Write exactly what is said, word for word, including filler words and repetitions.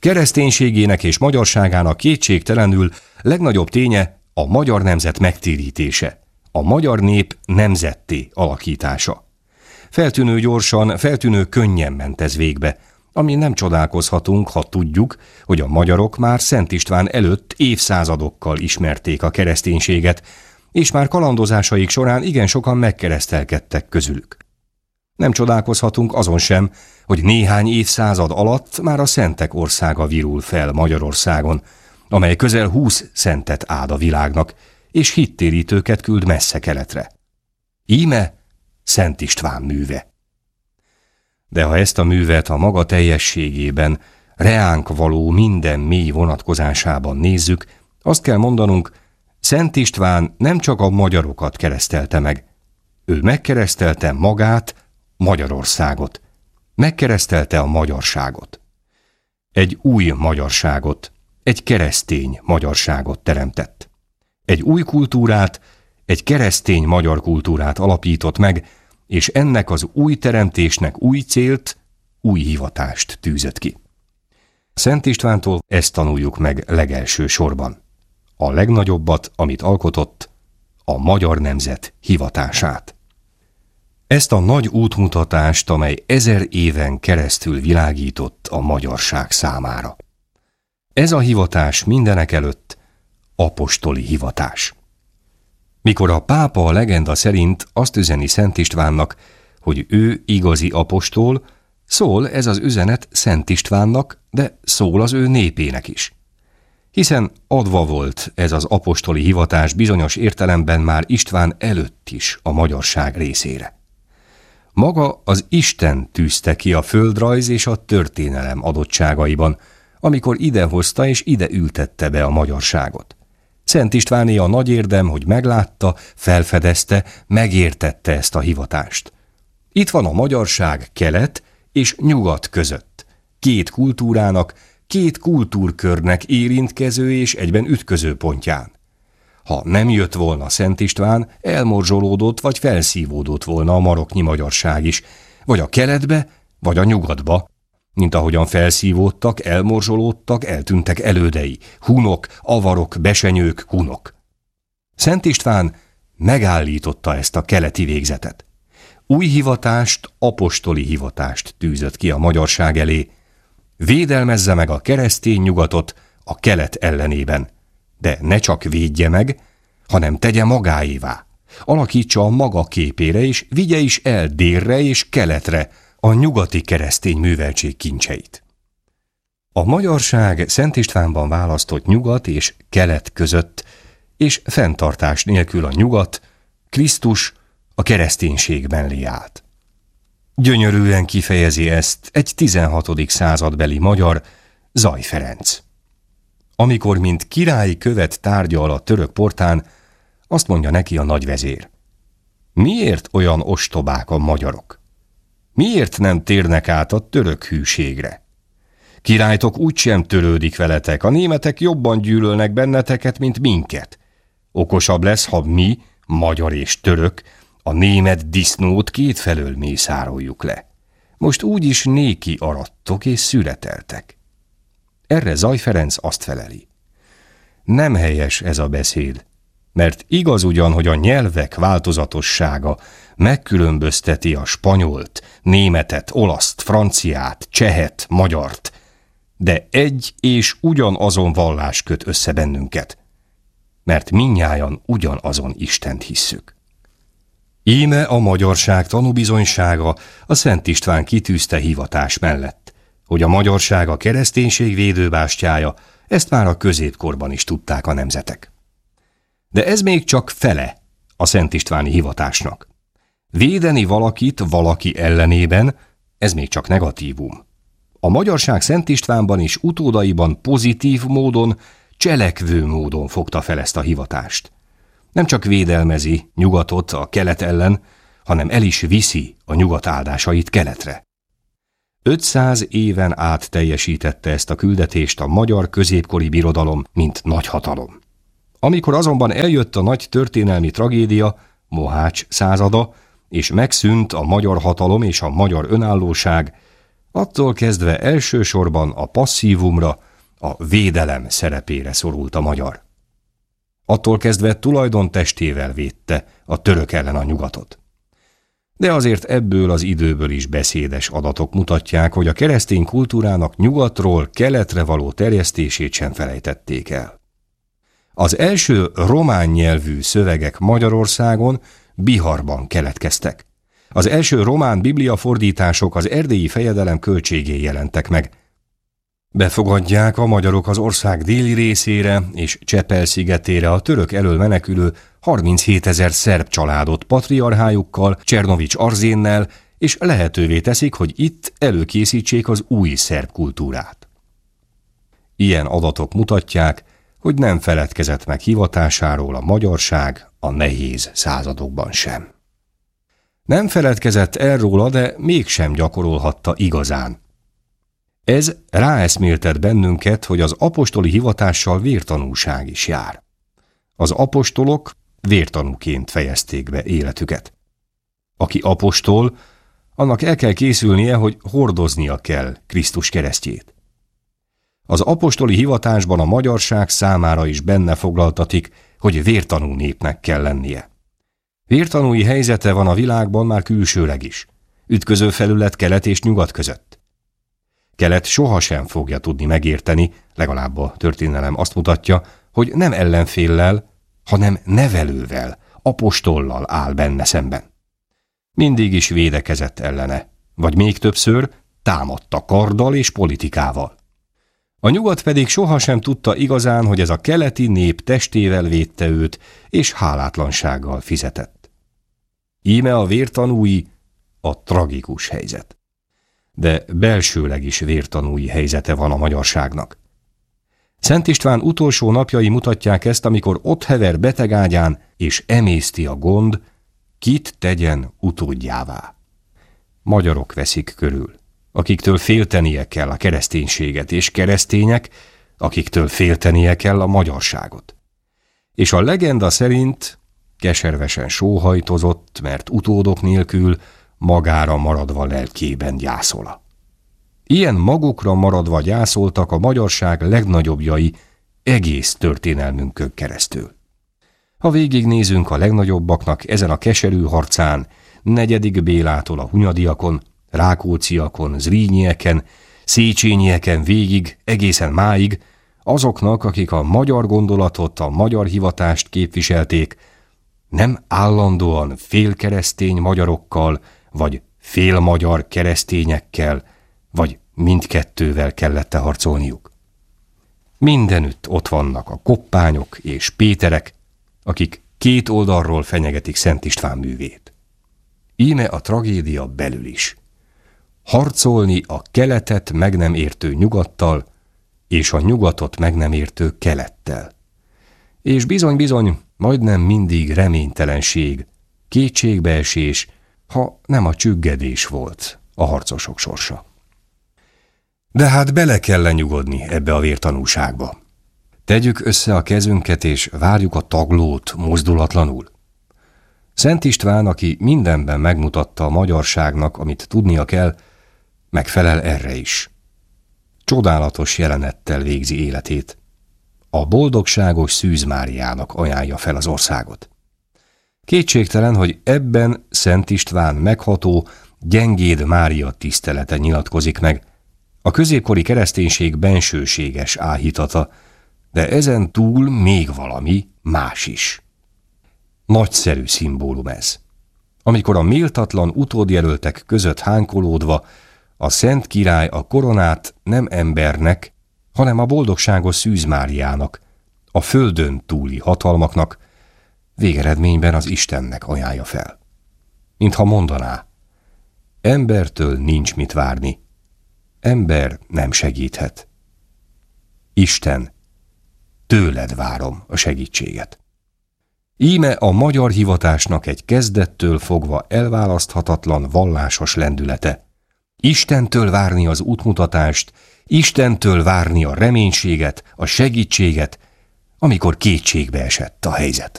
Kereszténységének és magyarságának kétségtelenül legnagyobb ténye a magyar nemzet megtérítése, a magyar nép nemzetté alakítása. Feltűnő gyorsan, feltűnő könnyen ment ez végbe, amin nem csodálkozhatunk, ha tudjuk, hogy a magyarok már Szent István előtt évszázadokkal ismerték a kereszténységet, és már kalandozásaik során igen sokan megkeresztelkedtek közülük. Nem csodálkozhatunk azon sem, hogy néhány évszázad alatt már a szentek országa virul fel Magyarországon, amely közel húsz szentet áld a világnak, és hittérítőket küld messze keletre. Íme Szent István műve. De ha ezt a művet a maga teljességében, reánk való minden mély vonatkozásában nézzük, azt kell mondanunk, Szent István nem csak a magyarokat keresztelte meg, ő megkeresztelte magát, Magyarországot, megkeresztelte a magyarságot. Egy új magyarságot, egy keresztény magyarságot teremtett. Egy új kultúrát, egy keresztény magyar kultúrát alapított meg, és ennek az új teremtésnek új célt, új hivatást tűzött ki. Szent Istvántól ezt tanuljuk meg legelső sorban. A legnagyobbat, amit alkotott, a magyar nemzet hivatását. Ezt a nagy útmutatást, amely ezer éven keresztül világított a magyarság számára. Ez a hivatás mindenekelőtt apostoli hivatás. Mikor a pápa a legenda szerint azt üzeni Szent Istvánnak, hogy ő igazi apostol, szól ez az üzenet Szent Istvánnak, de szól az ő népének is. Hiszen adva volt ez az apostoli hivatás bizonyos értelemben már István előtt is a magyarság részére. Maga az Isten tűzte ki a földrajz és a történelem adottságaiban, amikor idehozta és ide ültette be a magyarságot. Szent Istváné a nagy érdem, hogy meglátta, felfedezte, megértette ezt a hivatást. Itt van a magyarság kelet és nyugat között, két kultúrának, két kultúrkörnek érintkező és egyben ütköző pontján. Ha nem jött volna Szent István, elmorzsolódott vagy felszívódott volna a maroknyi magyarság is, vagy a keletbe, vagy a nyugatba, mint ahogyan felszívódtak, elmorzsolódtak, eltűntek elődei, hunok, avarok, besenyők, kunok. Szent István megállította ezt a keleti végzetet. Új hivatást, apostoli hivatást tűzött ki a magyarság elé, védelmezze meg a keresztény nyugatot a kelet ellenében, de ne csak védje meg, hanem tegye magáévá, alakítsa a maga képére és vigye is el délre és keletre a nyugati keresztény műveltség kincseit. A magyarság Szent Istvánban választott nyugat és kelet között, és fenntartás nélkül a nyugat, Krisztus a kereszténységben lé át. Gyönyörűen kifejezi ezt egy tizenhatodik századbeli magyar, Zay Ferenc. Amikor mint királyi követ tárgyal a török portán, azt mondja neki a nagyvezér: miért olyan ostobák a magyarok? Miért nem térnek át a török hűségre? Királytok úgysem törődik veletek, a németek jobban gyűlölnek benneteket, mint minket. Okosabb lesz, ha mi, magyar és török, a német disznót kétfelől mészároljuk le. Most úgyis néki arattok és szüreteltek. Erre Zay Ferenc azt feleli: nem helyes ez a beszéd, mert igaz ugyan, hogy a nyelvek változatossága megkülönbözteti a spanyolt, németet, olaszt, franciát, csehet, magyart, de egy és ugyanazon vallás köt össze bennünket, mert mindnyájan ugyanazon Istent hisszük. Íme a magyarság tanúbizonysága a Szent István kitűzte hivatás mellett, hogy a magyarság a kereszténység védőbástyája, ezt már a középkorban is tudták a nemzetek. De ez még csak fele a Szent Istváni hivatásnak. Védeni valakit valaki ellenében, ez még csak negatívum. A magyarság Szent Istvánban és utódaiban pozitív módon, cselekvő módon fogta fel ezt a hivatást. Nem csak védelmezi nyugatot a kelet ellen, hanem el is viszi a nyugat áldásait keletre. ötszáz éven át teljesítette ezt a küldetést a magyar középkori birodalom, mint nagyhatalom. Amikor azonban eljött a nagy történelmi tragédia, Mohács százada, és megszűnt a magyar hatalom és a magyar önállóság, Attól kezdve elsősorban a passzívumra, a védelem szerepére szorult a magyar. Attól kezdve tulajdontestével védte a török ellen a nyugatot. De azért ebből az időből is beszédes adatok mutatják, hogy a keresztény kultúrának nyugatról keletre való terjesztését sem felejtették el. Az első román nyelvű szövegek Magyarországon Biharban keletkeztek. Az első román bibliafordítások az erdélyi fejedelem költségén jelentek meg. Befogadják a magyarok az ország déli részére és Csepel szigetére a török elől menekülő harminchétezer szerb családot patriarchájukkal, Csernovics Arzénnel, és lehetővé teszik, hogy itt előkészítsék az új szerb kultúrát. Ilyen adatok mutatják, hogy nem feledkezett meg hivatásáról a magyarság a nehéz századokban sem. Nem feledkezett el róla, de mégsem gyakorolhatta igazán. Ez ráeszméltet bennünket, hogy az apostoli hivatással vértanúság is jár. Az apostolok vértanúként fejezték be életüket. Aki apostol, annak el kell készülnie, hogy hordoznia kell Krisztus keresztjét. Az apostoli hivatásban a magyarság számára is benne foglaltatik, hogy vértanú népnek kell lennie. Vértanúi helyzete van a világban már külsőleg is, ütköző felület kelet és nyugat között. Kelet sohasem fogja tudni megérteni, legalább a történelem azt mutatja, hogy nem ellenféllel, hanem nevelővel, apostollal áll benne szemben. Mindig is védekezett ellene, vagy még többször támadta karddal és politikával. A nyugat pedig sohasem tudta igazán, hogy ez a keleti nép testével védte őt, és hálátlansággal fizetett. Íme a vértanúi a tragikus helyzet. De belsőleg is vértanúi helyzete van a magyarságnak. Szent István utolsó napjai mutatják ezt, amikor ott hever betegágyán, és emészti a gond, kit tegyen utódjává. Magyarok veszik körül, akiktől féltenie kell a kereszténységet, és keresztények, akiktől féltenie kell a magyarságot. És a legenda szerint keservesen sóhajtozott, mert utódok nélkül magára maradva lelkében gyászola. Ilyen magukra maradva gyászoltak a magyarság legnagyobbjai egész történelmünkön keresztül. Ha végignézünk a legnagyobbaknak ezen a keserű harcán, negyedik Bélától a hunyadiakon, rákócziakon, zrínyieken, széchenyieken végig, egészen máig, azoknak, akik a magyar gondolatot, a magyar hivatást képviselték, nem állandóan félkeresztény magyarokkal, vagy félmagyar keresztényekkel, vagy mindkettővel kellett harcolniuk. Mindenütt ott vannak a koppányok és péterek, akik két oldalról fenyegetik Szent István művét. Íme a tragédia belül is. Harcolni a keletet meg nem értő nyugattal, és a nyugatot meg nem értő kelettel. És bizony-bizony, majdnem mindig reménytelenség, kétségbeesés, ha nem a csüggedés volt a harcosok sorsa. De hát bele kell lenyugodni ebbe a vértanúságba. Tegyük össze a kezünket, és várjuk a taglót mozdulatlanul. Szent István, aki mindenben megmutatta a magyarságnak, amit tudnia kell, megfelel erre is. Csodálatos jelenettel végzi életét. A boldogságos Szűz Máriának ajánlja fel az országot. Kétségtelen, hogy ebben Szent István megható, Gyengéd Mária tisztelete nyilatkozik meg, a középkori kereszténység bensőséges áhítata, de ezen túl még valami más is. Nagyszerű szimbólum ez. Amikor a méltatlan utódjelöltek között hánykolódva a Szent Király a koronát nem embernek, hanem a boldogságos Szűz Máriának, a földön túli hatalmaknak, végeredményben az Istennek ajánlja fel. Mintha mondaná, embertől nincs mit várni, ember nem segíthet. Isten, tőled várom a segítséget. Íme a magyar hivatásnak egy kezdettől fogva elválaszthatatlan vallásos lendülete. Istentől várni az útmutatást, Istentől várni a reménységet, a segítséget, amikor kétségbe esett a helyzet.